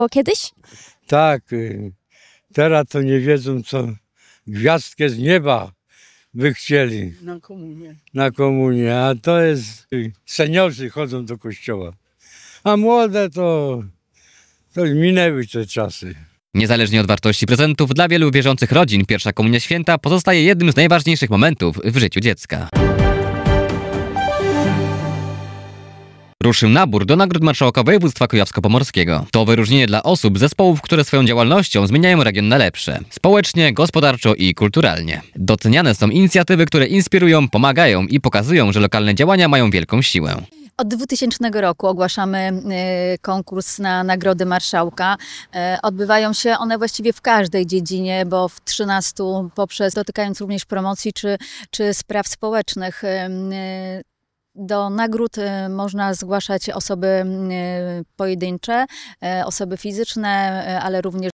Było kiedyś? Tak, teraz to nie wiedzą, co gwiazdkę z nieba by chcieli na komunię, a to jest, seniorzy chodzą do kościoła, a młode to minęły te czasy. Niezależnie od wartości prezentów, dla wielu wierzących rodzin pierwsza komunia święta pozostaje jednym z najważniejszych momentów w życiu dziecka. Ruszył nabór do nagród marszałka województwa kujawsko-pomorskiego. To wyróżnienie dla osób, zespołów, które swoją działalnością zmieniają region na lepsze. Społecznie, gospodarczo i kulturalnie. Doceniane są inicjatywy, które inspirują, pomagają i pokazują, że lokalne działania mają wielką siłę. Od 2000 roku ogłaszamy konkurs na nagrody marszałka. Odbywają się one właściwie w każdej dziedzinie, bo w 13 dotykając również promocji czy spraw społecznych. Do nagród można zgłaszać osoby pojedyncze, osoby fizyczne, ale również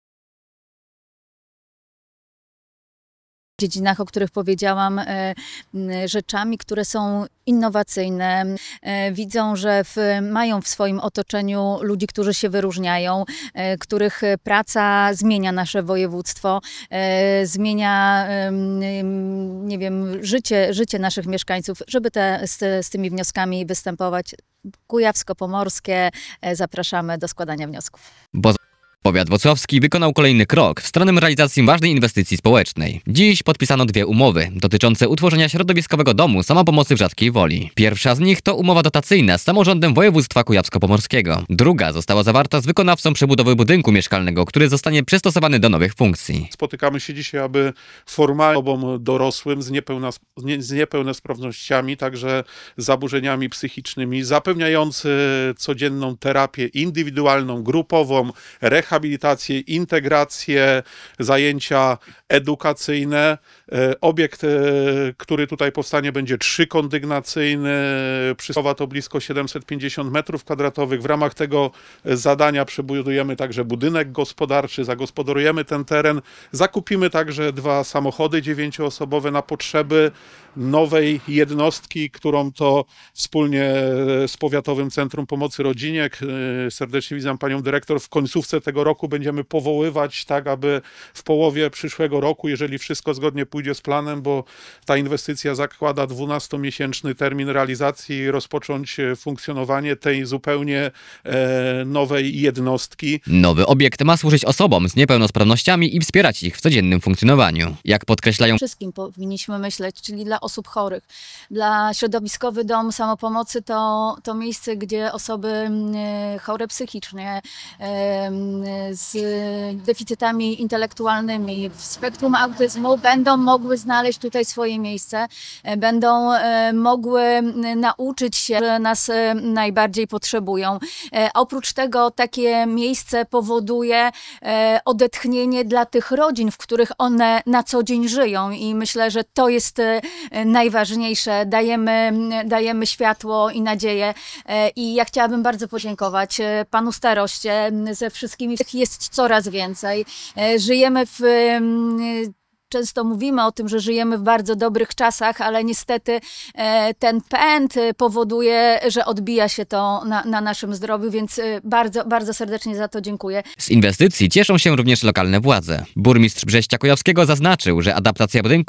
w dziedzinach, o których powiedziałam, rzeczami, które są innowacyjne. Widzą, że mają w swoim otoczeniu ludzi, którzy się wyróżniają, których praca zmienia nasze województwo, zmienia, nie wiem, życie naszych mieszkańców, żeby z tymi wnioskami występować. Kujawsko-Pomorskie, zapraszamy do składania wniosków. Powiat włocławski wykonał kolejny krok w stronę realizacji ważnej inwestycji społecznej. Dziś podpisano 2 umowy dotyczące utworzenia środowiskowego domu samopomocy w Rzadkiej Woli. Pierwsza z nich to umowa dotacyjna z samorządem województwa kujawsko-pomorskiego. Druga została zawarta z wykonawcą przebudowy budynku mieszkalnego, który zostanie przystosowany do nowych funkcji. Spotykamy się dzisiaj, aby formalnie osobom dorosłym z niepełnosprawnościami, także zaburzeniami psychicznymi, zapewniający codzienną terapię indywidualną, grupową, rehabilitację, integrację, zajęcia edukacyjne. Obiekt, który tutaj powstanie, będzie 3-kondygnacyjny, przystosowa to blisko 750 m2. W ramach tego zadania przebudujemy także budynek gospodarczy, zagospodarujemy ten teren, zakupimy także 2 samochody 9-osobowe na potrzeby nowej jednostki, którą to wspólnie z Powiatowym Centrum Pomocy Rodzinie, serdecznie witam panią dyrektor, w końcówce tego roku będziemy powoływać, tak aby w połowie przyszłego roku, jeżeli wszystko zgodnie pójdzie z planem, bo ta inwestycja zakłada 12-miesięczny termin realizacji, rozpocząć funkcjonowanie tej zupełnie nowej jednostki. Nowy obiekt ma służyć osobom z niepełnosprawnościami i wspierać ich w codziennym funkcjonowaniu. Jak podkreślają, wszystkim powinniśmy myśleć, czyli dla osób chorych. Dla środowiskowy dom samopomocy to miejsce, gdzie osoby chore psychicznie, z deficytami intelektualnymi, w spektrum autyzmu będą mogły znaleźć tutaj swoje miejsce, będą mogły nauczyć się, że nas najbardziej potrzebują. Oprócz tego takie miejsce powoduje odetchnienie dla tych rodzin, w których one na co dzień żyją i myślę, że to jest najważniejsze. Dajemy światło i nadzieję i ja chciałabym bardzo podziękować panu staroście ze wszystkimi. Jest coraz więcej. Żyjemy Często mówimy o tym, że żyjemy w bardzo dobrych czasach, ale niestety ten pęd powoduje, że odbija się to na naszym zdrowiu, więc bardzo, bardzo serdecznie za to dziękuję. Z inwestycji cieszą się również lokalne władze. Burmistrz Brześcia Kujawskiego zaznaczył, że adaptacja budynku